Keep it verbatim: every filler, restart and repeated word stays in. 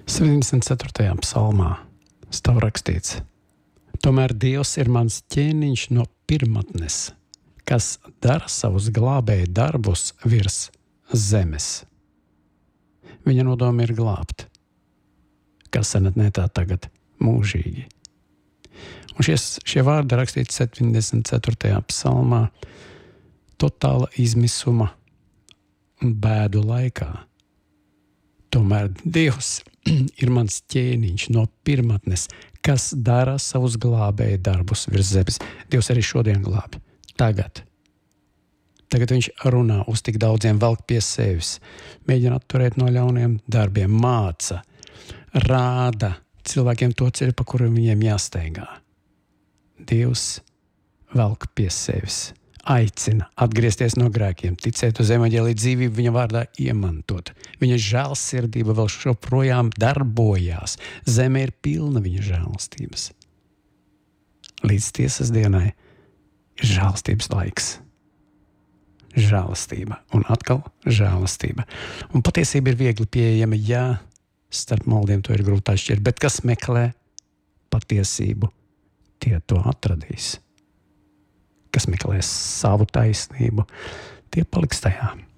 septiņdesmit ceturtajā psalmā stāv rakstīts: Tomēr Dievs ir mans ķēniņš no pirmatnes, kas dara savus glābēju darbus virs zemes. Viņa nodoma ir glābt, kā senatnē tā tagad mūžīgi. Un šies, šie vārdi rakstīti septiņdesmit ceturtajā psalmā totāla izmisuma un bēdu laikā. Tomēr Dievs ir mans ķēniņš no pirmatnes, kas dara savus glābēju darbus virs zemes. Dievs arī šodien glābi. Tagad. Tagad viņš runā uz tik daudziem, velk pie sevis, mēģina atturēt no ļauniem darbiem, māca, rāda cilvēkiem to ceļu, pa kuru viņiem jāsteigā. Dievs velk pie sevis, aicina atgriezties no grēkiem, ticēt uz evaņģēlija dzīvību, viņa vārdā iemantot. Viņa žēlsirdība vēl joprojām darbojās. Zeme ir pilna viņa žēlstības. Līdz tiesas dienai ir žēlstības laiks. Žēlastība un atkal žēlastība. Un patiesība ir viegli pieejama, ja starp maldiem to ir grūti atšķirt, bet kas meklē patiesību, tie to atradīs. Kas meklēs savu taisnību, tie paliks tajā.